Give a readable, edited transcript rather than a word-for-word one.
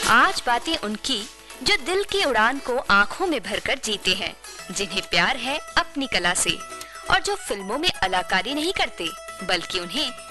आज बातें उनकी जो दिल की उड़ान को आंखों में भरकर जीते हैं, जिन्हें प्यार है अपनी कला से और जो फिल्मों में अदाकारी नहीं करते बल्कि उन्हें